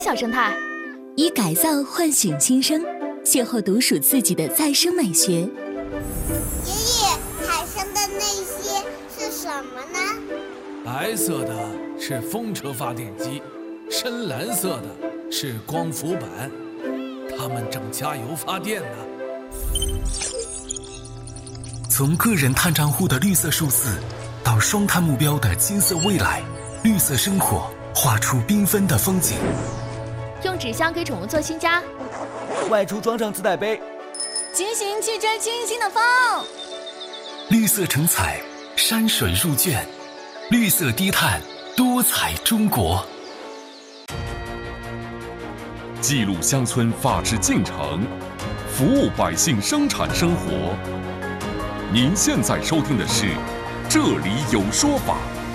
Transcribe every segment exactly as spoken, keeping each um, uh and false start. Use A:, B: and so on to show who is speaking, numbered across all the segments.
A: 小生态，
B: 以改造唤醒新生，邂逅独属自己的再生美学。爷
C: 爷，海上的那些是什么呢？
D: 白色的是风车发电机，深蓝色的是光伏板，它们正加油发电呢。
E: 从个人碳账户的绿色数字，到双碳目标的金色未来，绿色生活画出缤纷的风景。
A: 用纸箱给宠物做新家，
F: 外出装上自带杯，
G: 骑行去追清新的风。
E: 绿色成彩，山水入卷，绿色低碳，多彩中国。
H: 记录乡村发triển进程，服务百姓生产生活。您现在收听的是《这里有说法》。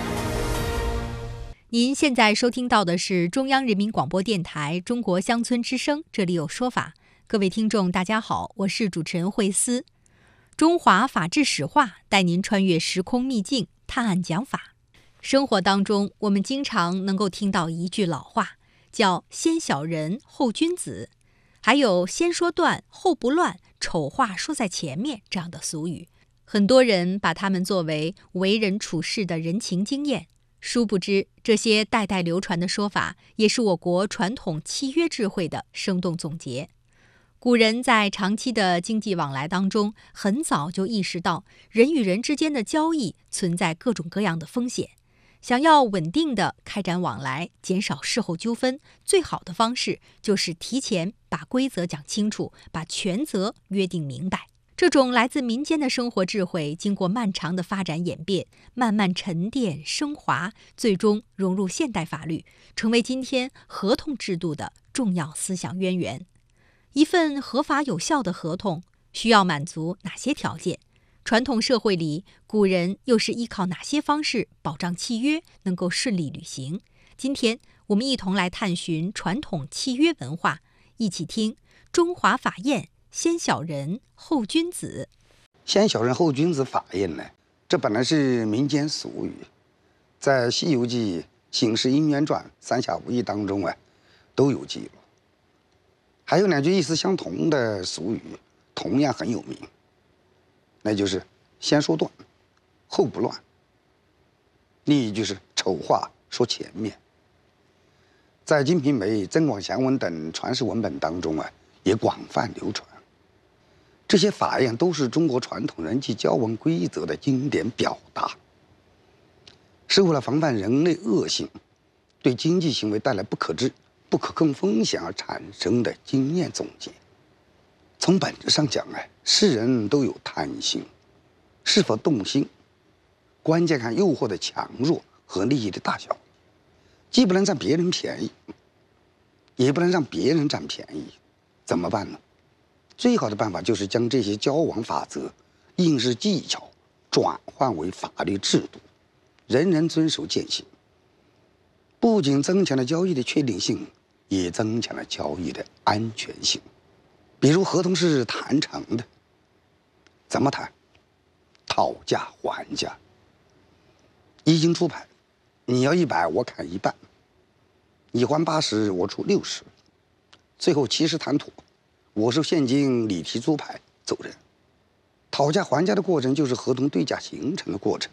I: 您现在收听到的是中央人民广播电台中国乡村之声，这里有说法。各位听众大家好，我是主持人慧思。中华法治史话带您穿越时空秘境，探案讲法。生活当中我们经常能够听到一句老话，叫先小人后君子，还有先说断后不乱，丑话说在前面这样的俗语。很多人把它们作为为人处事的人情经验，殊不知这些代代流传的说法也是我国传统契约智慧的生动总结。古人在长期的经济往来当中，很早就意识到人与人之间的交易存在各种各样的风险，想要稳定的开展往来，减少事后纠纷，最好的方式就是提前把规则讲清楚，把权责约定明白。这种来自民间的生活智慧，经过漫长的发展演变，慢慢沉淀升华，最终融入现代法律，成为今天合同制度的重要思想渊源。一份合法有效的合同需要满足哪些条件？传统社会里，古人又是依靠哪些方式保障契约能够顺利履行？今天我们一同来探寻传统契约文化，一起听中华法谚先小人后君子。
J: 先小人后君子法谚呢，这本来是民间俗语，在《西游记》《醒世姻缘传》《三侠五义》当中啊都有记录。还有两句意思相同的俗语同样很有名，那就是先说断后不乱，另一句是丑话说前面。在《金瓶梅》《增广贤文》等传世文本当中啊也广泛流传。这些法谚都是中国传统人际交往规则的经典表达，是为了防范人类恶性对经济行为带来不可知、不可控风险而产生的经验总结。从本质上讲啊，世人都有贪心，是否动心，关键看诱惑的强弱和利益的大小，既不能占别人便宜，也不能让别人占便宜，怎么办呢？最好的办法就是将这些交往法则、应试技巧转换为法律制度，人人遵守践行。不仅增强了交易的确定性，也增强了交易的安全性。比如合同是谈成的，怎么谈？讨价还价。一经出牌，你要一百，我砍一半，你还八十，我出六十，最后七十谈妥。我收现金，你提租牌走人。讨价还价的过程就是合同对价形成的过程。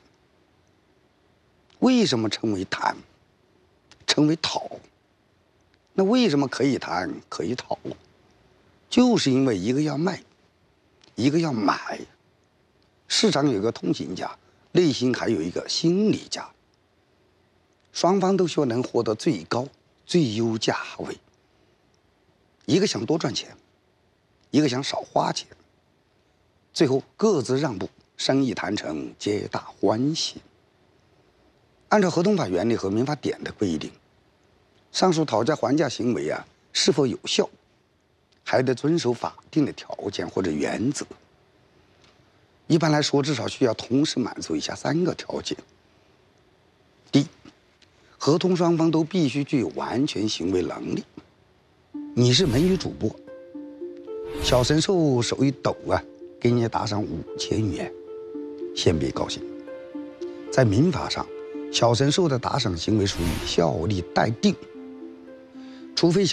J: 为什么称为谈，称为讨？那为什么可以谈可以讨？就是因为一个要卖，一个要买。市场有一个通行价，内心还有一个心理价。双方都希望能获得最高、最优价位。一个想多赚钱，一个想少花钱，最后各自让步，生意谈成，皆大欢喜。按照合同法原理和民法典的规定，上述讨价还价行为啊是否有效，还得遵守法定的条件或者原则。一般来说，至少需要同时满足以下三个条件：第一，合同双方都必须具有完全行为能力。你是美女主播，小神兽手一抖啊，给你打上五千元，先别高兴。在民法上，小神兽的打赏行为属于效力待定， 除非